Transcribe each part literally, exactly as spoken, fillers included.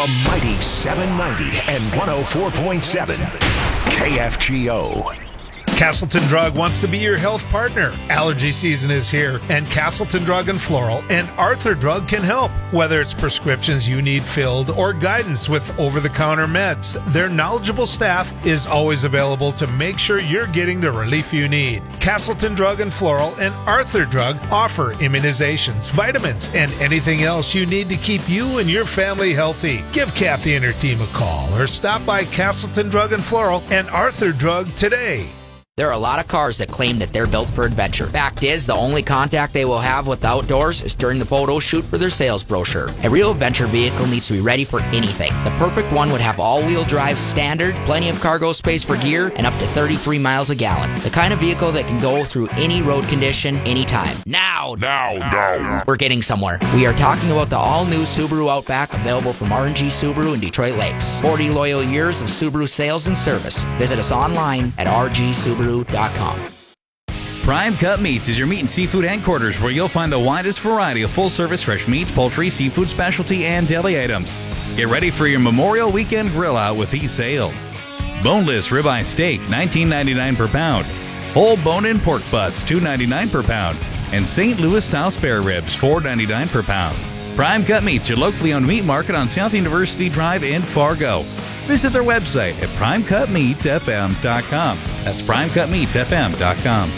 The mighty seven ninety and one oh four point seven K F G O. Castleton Drug wants to be your health partner. Allergy season is here, and Castleton Drug and Floral and Arthur Drug can help. Whether it's prescriptions you need filled or guidance with over-the-counter meds, their knowledgeable staff is always available to make sure you're getting the relief you need. Castleton Drug and Floral and Arthur Drug offer immunizations, vitamins, and anything else you need to keep you and your family healthy. Give Kathy and her team a call or stop by Castleton Drug and Floral and Arthur Drug today. There are a lot of cars that claim that they're built for adventure. Fact is, the only contact they will have with the outdoors is during the photo shoot for their sales brochure. A real adventure vehicle needs to be ready for anything. The perfect one would have all-wheel drive standard, plenty of cargo space for gear, and up to thirty-three miles a gallon. The kind of vehicle that can go through any road condition, anytime. Now! Now, now! We're getting somewhere. We are talking about the all-new Subaru Outback, available from R and G Subaru in Detroit Lakes. forty loyal years of Subaru sales and service. Visit us online at r g subaru dot com. Prime Cut Meats is your meat and seafood headquarters, where you'll find the widest variety of full-service fresh meats, poultry, seafood, specialty, and deli items. Get ready for your Memorial Weekend grill out with these sales. Boneless ribeye steak, nineteen ninety-nine per pound. Whole bone-in pork butts, two ninety-nine per pound. And Saint Louis-style spare ribs, four ninety-nine per pound. Prime Cut Meats, your locally owned meat market on South University Drive in Fargo. Visit their website at prime cut meats f m dot com. That's prime cut meats f m dot com.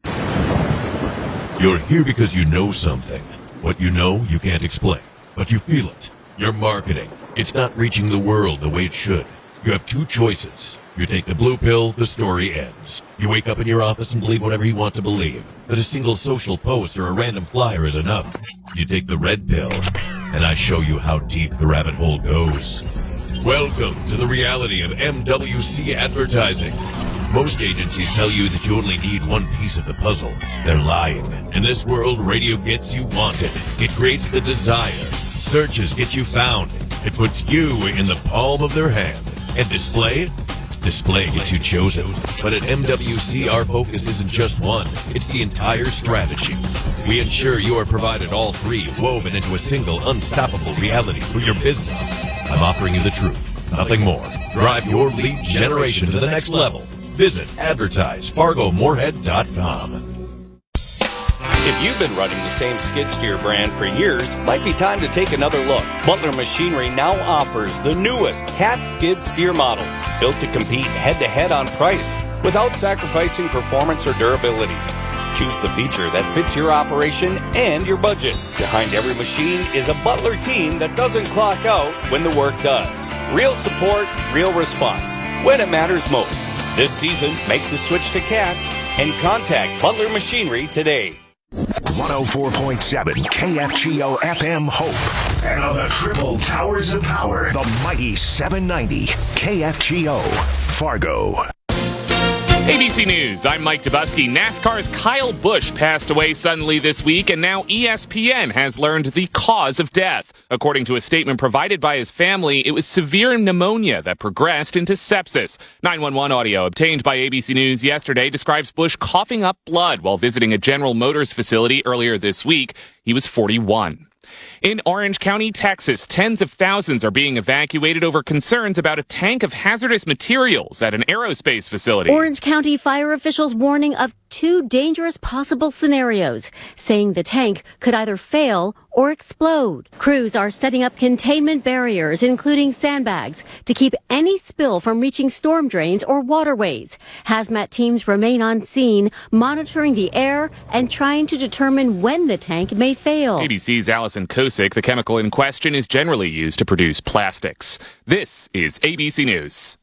You're here because you know something. What you know, you can't explain, but you feel it. Your marketing. It's not reaching the world the way it should. You have two choices. You take the blue pill, the story ends. You wake up in your office and believe whatever you want to believe, that a single social post or a random flyer is enough. You take the red pill, and I show you how deep the rabbit hole goes. Welcome to the reality of M W C advertising. Most agencies tell you that you only need one piece of the puzzle. They're lying. In this world, radio gets you wanted. It creates the desire. Searches get you found. It puts you in the palm of their hand. And display? Display gets you chosen. But at M W C, our focus isn't just one. It's the entire strategy. We ensure you are provided all three, woven into a single, unstoppable reality for your business. I'm offering you the truth, nothing more. Drive your lead generation to the next level. Visit advertise fargo moorhead dot com. If you've been running the same skid steer brand for years, might be time to take another look. Butler Machinery now offers the newest Cat skid steer models, built to compete head-to-head on price without sacrificing performance or durability. Choose the feature that fits your operation and your budget. Behind every machine is a Butler team that doesn't clock out when the work does. Real support, real response, when it matters most. This season, make the switch to Cat and contact Butler Machinery today. one oh four point seven K F G O F M Hope. And on the triple towers of power, the mighty seven ninety K F G O Fargo. A B C News, I'm Mike Dubusky. NASCAR's Kyle Busch passed away suddenly this week, and now E S P N has learned the cause of death. According to a statement provided by his family, it was severe pneumonia that progressed into sepsis. nine one one audio obtained by A B C News yesterday describes Busch coughing up blood while visiting a General Motors facility earlier this week. He was forty-one. In Orange County, Texas, tens of thousands are being evacuated over concerns about a tank of hazardous materials at an aerospace facility. Orange County fire officials warning of two dangerous possible scenarios, saying the tank could either fail or explode. Crews are setting up containment barriers, including sandbags, to keep any spill from reaching storm drains or waterways. Hazmat teams remain on scene, monitoring the air and trying to determine when the tank may fail. A B C's Allison Kosick, the chemical in question is generally used to produce plastics. This is A B C News.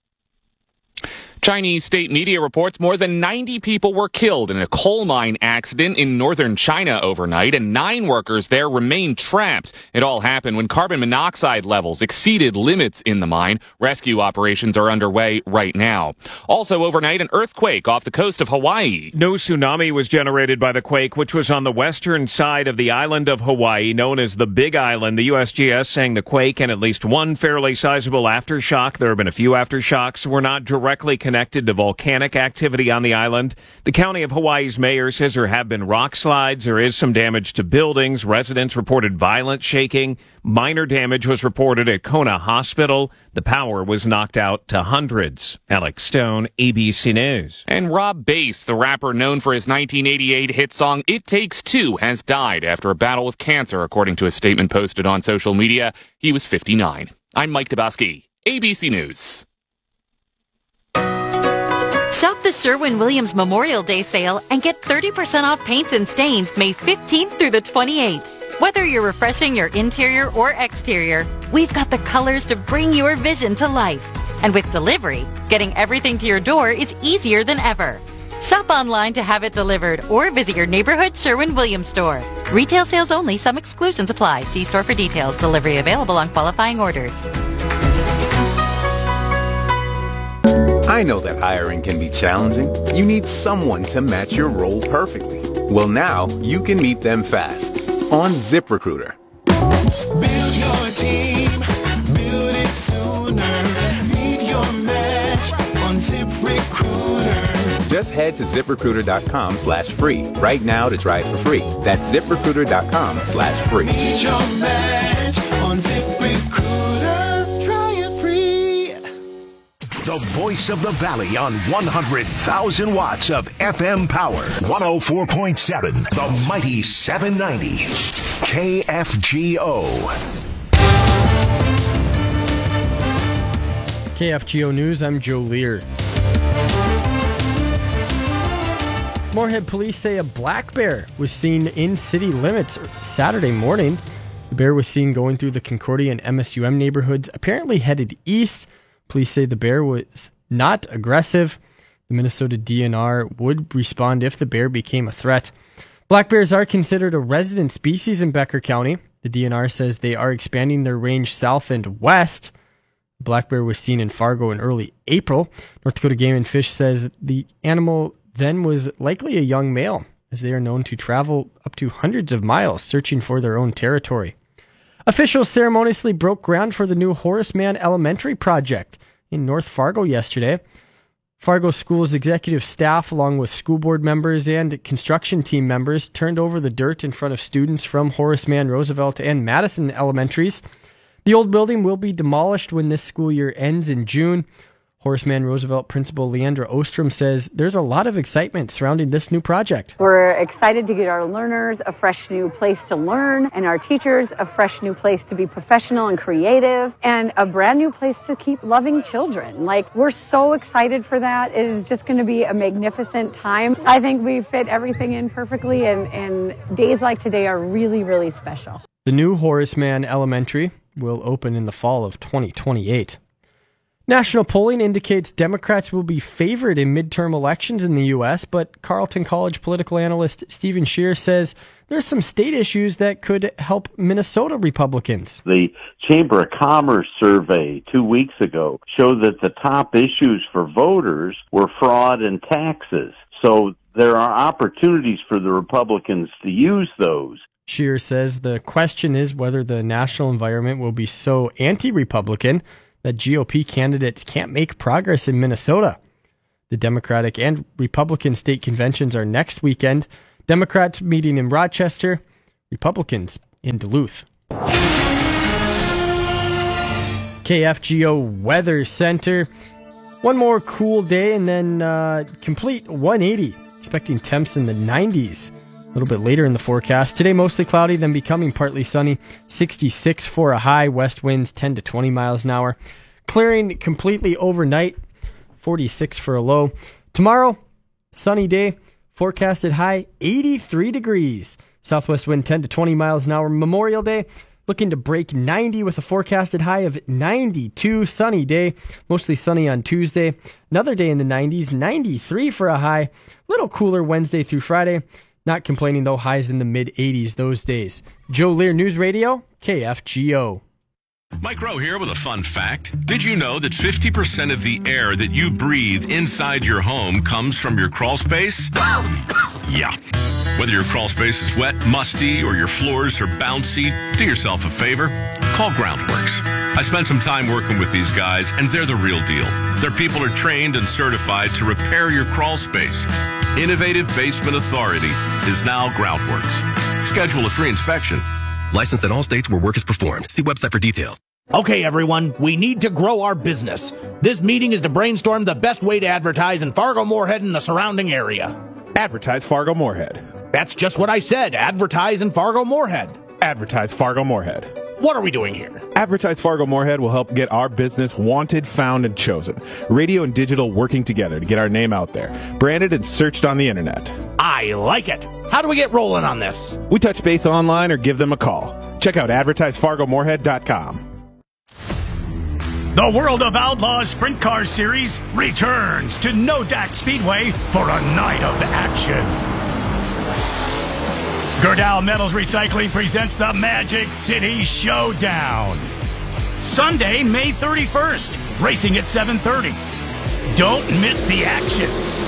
Chinese state media reports more than ninety people were killed in a coal mine accident in northern China overnight, and nine workers there remain trapped. It all happened when carbon monoxide levels exceeded limits in the mine. Rescue operations are underway right now. Also overnight, an earthquake off the coast of Hawaii. No tsunami was generated by the quake, which was on the western side of the island of Hawaii, known as the Big Island. The U S G S saying the quake and at least one fairly sizable aftershock, there have been a few aftershocks, were not directly connected connected to volcanic activity on the island. The county of Hawaii's mayor says there have been rock slides. There is some damage to buildings. Residents reported violent shaking. Minor damage was reported at Kona Hospital. The power was knocked out to hundreds. Alex Stone, A B C News. And Rob Bass, the rapper known for his nineteen eighty-eight hit song It Takes Two, has died after a battle with cancer, according to a statement posted on social media. He was fifty-nine. I'm Mike Dabowski, A B C News. Shop the Sherwin-Williams Memorial Day sale and get thirty percent off paints and stains May fifteenth through the twenty-eighth. Whether you're refreshing your interior or exterior, we've got the colors to bring your vision to life. And with delivery, getting everything to your door is easier than ever. Shop online to have it delivered or visit your neighborhood Sherwin-Williams store. Retail sales only. Some exclusions apply. See store for details. Delivery available on qualifying orders. I know that hiring can be challenging. You need someone to match your role perfectly. Well, now you can meet them fast on ZipRecruiter. Build your team, build it sooner. Meet your match on ZipRecruiter. Just head to ZipRecruiter.com slash free right now to try it for free. That's ZipRecruiter.com slash free. Meet your match on ZipRecruiter. Try it free. The voice of the Valley on one hundred thousand watts of F M power. one oh four point seven, the mighty seven ninety. K F G O. K F G O News, I'm Joe Lear. Moorhead police say a black bear was seen in city limits Saturday morning. The bear was seen going through the Concordia and M S U M neighborhoods, apparently headed east. Police say the bear was not aggressive. The Minnesota D N R would respond if the bear became a threat. Black bears are considered a resident species in Becker County. The D N R says they are expanding their range south and west. Black bear was seen in Fargo in early April. North Dakota Game and Fish says the animal then was likely a young male, as they are known to travel up to hundreds of miles searching for their own territory. Officials ceremoniously broke ground for the new Horace Mann Elementary project in North Fargo yesterday. Fargo School's executive staff, along with school board members and construction team members, turned over the dirt in front of students from Horace Mann, Roosevelt, and Madison elementaries. The old building will be demolished when this school year ends in June. Horace Mann Roosevelt Principal Leandra Ostrom says there's a lot of excitement surrounding this new project. We're excited to get our learners a fresh new place to learn, and our teachers a fresh new place to be professional and creative, and a brand new place to keep loving children. Like, we're so excited for that. It is just going to be a magnificent time. I think we fit everything in perfectly, and, and days like today are really, really special. The new Horace Mann Elementary will open in the fall of twenty twenty-eight. National polling indicates Democrats will be favored in midterm elections in the U S, but Carleton College political analyst Stephen Scheer says there's some state issues that could help Minnesota Republicans. The Chamber of Commerce survey two weeks ago showed that the top issues for voters were fraud and taxes. So there are opportunities for the Republicans to use those. Scheer says the question is whether the national environment will be so anti-Republican that G O P candidates can't make progress in Minnesota. The Democratic and Republican state conventions are next weekend. Democrats meeting in Rochester, Republicans in Duluth. K F G O Weather Center. One more cool day and then uh, complete one eighty. Expecting temps in the nineties. A little bit later in the forecast. Today mostly cloudy, then becoming partly sunny. sixty-six for a high. West winds ten to twenty miles an hour. Clearing completely overnight. forty-six for a low. Tomorrow, sunny day. Forecasted high eighty-three degrees. Southwest wind ten to twenty miles an hour. Memorial Day looking to break ninety with a forecasted high of ninety-two. Sunny day. Mostly sunny on Tuesday. Another day in the nineties. ninety-three for a high. Little cooler Wednesday through Friday. Not complaining, though, highs in the mid-eighties those days. Joe Lear, News Radio, K F G O. Mike Rowe here with a fun fact. Did you know that fifty percent of the air that you breathe inside your home comes from your crawl space? Yeah. Whether your crawl space is wet, musty, or your floors are bouncy, do yourself a favor. Call Groundworks. I spent some time working with these guys, and they're the real deal. Their people are trained and certified to repair your crawl space. Innovative Basement Authority is now Groundworks. Schedule a free inspection. Licensed in all states where work is performed. See website for details. Okay, everyone, we need to grow our business. This meeting is to brainstorm the best way to advertise in Fargo-Moorhead and the surrounding area. Advertise Fargo-Moorhead. That's just what I said. Advertise in Fargo-Moorhead. Advertise Fargo-Moorhead. What are we doing here? Advertise Fargo-Moorhead will help get our business wanted, found, and chosen. Radio and digital working together to get our name out there. Branded and searched on the internet. I like it. How do we get rolling on this? We touch base online or give them a call. Check out advertise fargo moorhead dot com. The World of Outlaws Sprint Car Series returns to Nodak Speedway for a night of action. Gerdau Metals Recycling presents the Magic City Showdown. Sunday, May thirty-first, racing at seven thirty. Don't miss the action.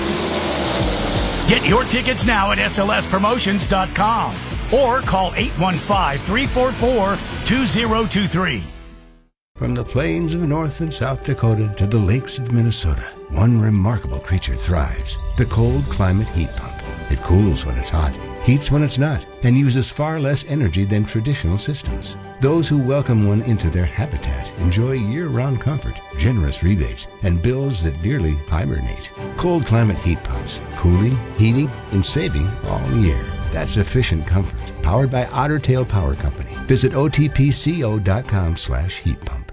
Get your tickets now at S L S promotions dot com or call eight one five, three four four, two zero two three. From the plains of North and South Dakota to the lakes of Minnesota, one remarkable creature thrives, the cold climate heat pump. It cools when it's hot, heats when it's not, and uses far less energy than traditional systems. Those who welcome one into their habitat enjoy year-round comfort, generous rebates, and bills that nearly hibernate. Cold climate heat pumps, cooling, heating, and saving all year. That's efficient comfort. Powered by Otter Tail Power Company. Visit O T P C O dot com slash heat pump.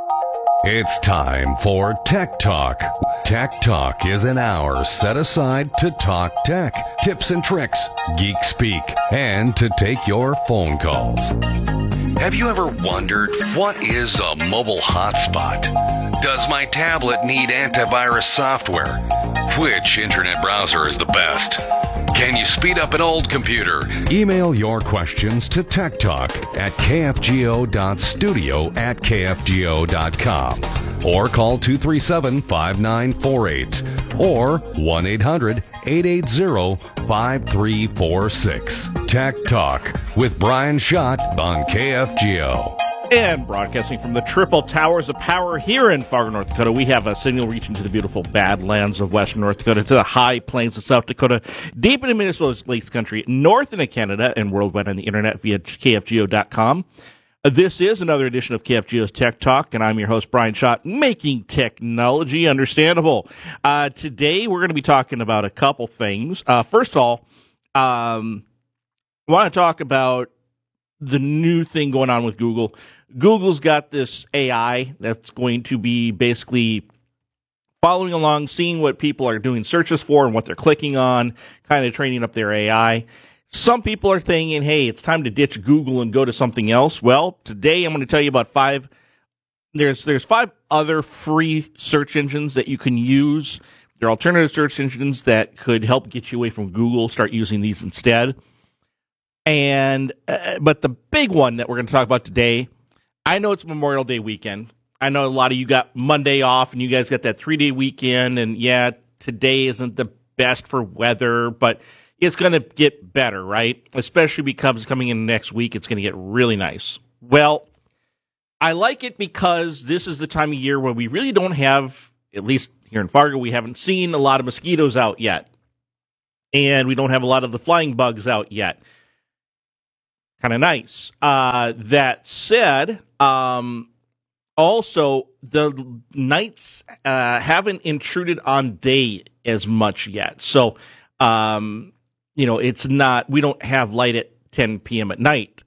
It's time for Tech Talk. Tech Talk is an hour set aside to talk tech, tips and tricks, geek speak, and to take your phone calls. Have you ever wondered, what is a mobile hotspot? Does my tablet need antivirus software? Which internet browser is the best? Can you speed up an old computer? Email your questions to Tech Talk at k f g o dot studio at k f g o dot com or call two three seven, five nine four eight or one eight hundred, eight eight zero, five three four six. Tech Talk with Brian Schott on K F G O. And broadcasting from the Triple Towers of Power here in Fargo, North Dakota, we have a signal reaching to the beautiful Badlands of western North Dakota, to the high plains of South Dakota, deep into Minnesota's Lakes Country, north into Canada, and worldwide on the internet via k f g o dot com. This is another edition of K F G O's Tech Talk, and I'm your host, Brian Schott, making technology understandable. Uh, today, we're going to be talking about a couple things. Uh, first of all, um, I want to talk about the new thing going on with Google. Google's got this A I that's going to be basically following along, seeing what people are doing searches for and what they're clicking on, kind of training up their A I. Some people are thinking, hey, it's time to ditch Google and go to something else. Well, today I'm going to tell you about five. There's there's five other free search engines that you can use. They're alternative search engines that could help get you away from Google. Start using these instead. And uh, but the big one that we're going to talk about today, I know it's Memorial Day weekend. I know a lot of you got Monday off, and you guys got that three-day weekend. And, yeah, today isn't the best for weather, but it's going to get better, right? Especially because coming in next week, it's going to get really nice. Well, I like it because this is the time of year where we really don't have, at least here in Fargo, we haven't seen a lot of mosquitoes out yet. And we don't have a lot of the flying bugs out yet. Kind of nice. Uh, that said, um, also the nights uh, haven't intruded on day as much yet. So, um, you know, it's not, we don't have light at ten p.m. at night.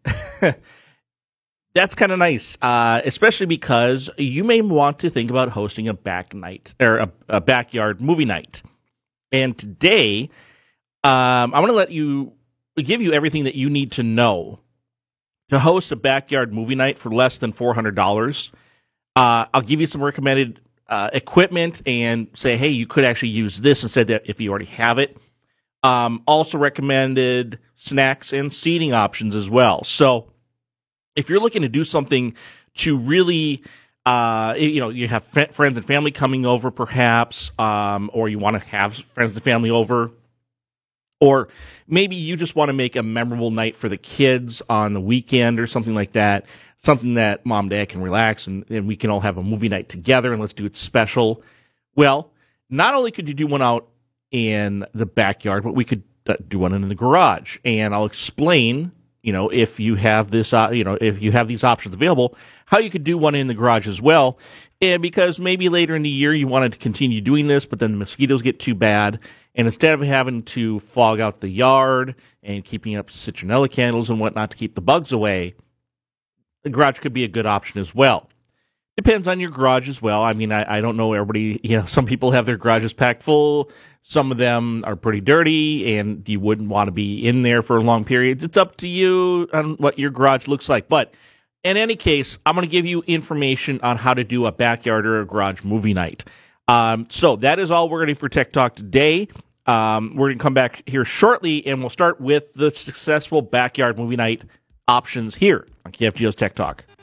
That's kind of nice, uh, especially because you may want to think about hosting a back night or a, a backyard movie night. And today, um, I want to let you give you everything that you need to know to host a backyard movie night for less than four hundred dollars. Uh, I'll give you some recommended uh, equipment and say, hey, you could actually use this instead of if you already have it. Um, also recommended snacks and seating options as well. So if you're looking to do something to really, uh, you know, you have f- friends and family coming over perhaps, um, or you want to have friends and family over, Or maybe you just want to make a memorable night for the kids on the weekend or something like that, something that mom and dad can relax and, and we can all have a movie night together and let's do it special. Well, not only could you do one out in the backyard, but we could uh, do one in the garage. And I'll explain, you know, if you have this, uh, you know, if you have these options available, how you could do one in the garage as well. And because maybe later in the year you wanted to continue doing this, but then the mosquitoes get too bad. And instead of having to fog out the yard and keeping up citronella candles and whatnot to keep the bugs away, the garage could be a good option as well. Depends on your garage as well. I mean, I, I don't know everybody, you know, some people have their garages packed full. Some of them are pretty dirty and you wouldn't want to be in there for long periods. It's up to you on what your garage looks like. But in any case, I'm going to give you information on how to do a backyard or a garage movie night. Um, so that is all we're going to do for Tech Talk today. Um, we're going to come back here shortly, and we'll start with the successful backyard movie night options here on K F G O's Tech Talk.